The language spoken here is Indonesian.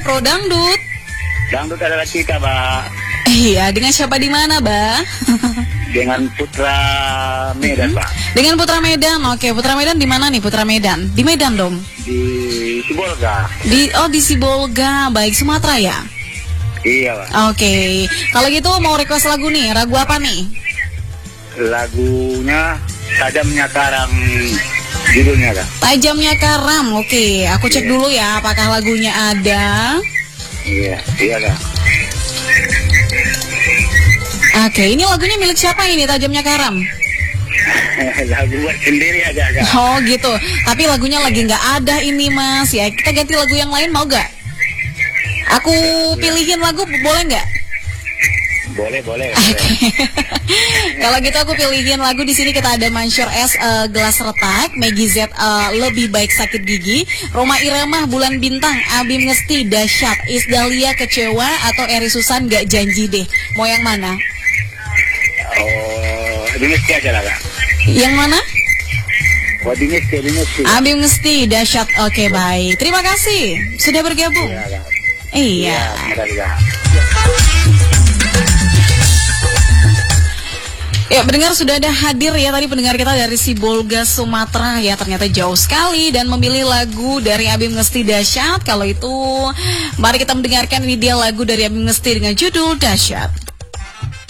Pro Dangdut. Dangdut adalah kita, Mbak. Iya, dengan siapa di mana, Mbak? Dengan Putra Medan, Pak. Dengan Putra Medan. Oke, Putra Medan di mana nih Putra Medan? Di Medan dong. Di Sibolga. Di Sibolga. Baik, Sumatera ya? Iya, Pak. Oke. Kalau gitu mau request lagu nih. Lagu apa nih? Lagunya Tajamnya Karang, judulnya, Kak. Tajamnya Karam. Oke, aku cek dulu ya apakah lagunya ada. Iya, Kak. Oke, ini lagunya milik siapa ini Tajamnya Karam? Lagu buat sendiri aja, Kak. Oh gitu, tapi lagunya lagi nggak ada ini Mas ya. Kita ganti lagu yang lain mau nggak? Aku pilihin lagu boleh nggak? Boleh. Kalau gitu aku pilihin lagu di sini kita ada Mansyur S, Gelas Retak, Maggie Z, Lebih Baik Sakit Gigi, Roma Irama, Bulan Bintang, Abim Ngesti, Dahsyat, Isdalia Kecewa, atau Eri Susan Gak Janji Deh. Mau yang mana? Oh, Dinesti aja lah, Kak. Yang mana? Oh, Dinesti. Abim Ngesti, Dahsyat. Oke, baik. Terima kasih sudah bergabung. Iya, Kak. Iya. Kak. Ya, pendengar sudah ada hadir ya tadi pendengar kita dari Sibolga, Sumatera ya. Ternyata jauh sekali dan memilih lagu dari Abim Ngesti, Dahsyat. Kalau itu mari kita mendengarkan ini dia lagu dari Abim Ngesti dengan judul Dahsyat.